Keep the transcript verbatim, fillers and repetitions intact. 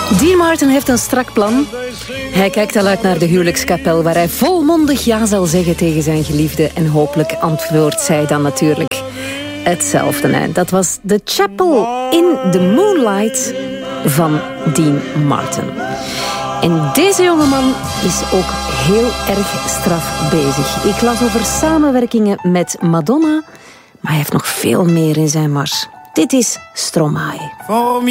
Dean Martin heeft een strak plan. Hij kijkt al uit naar de huwelijkskapel, waar hij volmondig ja zal zeggen tegen zijn geliefde. En hopelijk antwoordt zij dan natuurlijk hetzelfde. Nee, dat was The Chapel in the Moonlight van Dean Martin. En deze jongeman is ook heel erg straf bezig. Ik las over samenwerkingen met Madonna, maar hij heeft nog veel meer in zijn mars. Dit is Stromae.